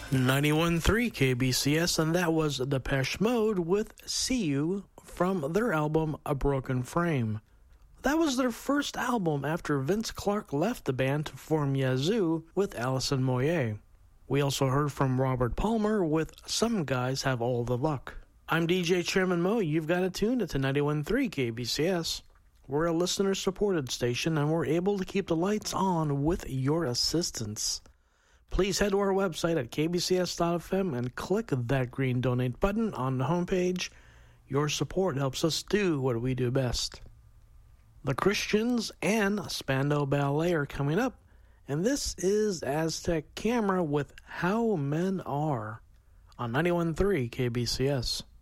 91.3 KBCS, and that was Depeche Mode with See You from their album A Broken Frame. That was their first album after Vince Clarke left the band to form Yazoo with Alison Moyet. We also heard from Robert Palmer with Some Guys Have All the Luck. I'm DJ Chairman Mo. You've got it tuned to 91.3 KBCS. We're a listener-supported station, and we're able to keep the lights on with your assistance. Please head to our website at kbcs.fm and click that green donate button on the homepage. Your support helps us do what we do best. The Christians and Spandau Ballet are coming up, and this is Aztec Camera with How Men Are on 91.3 KBCS.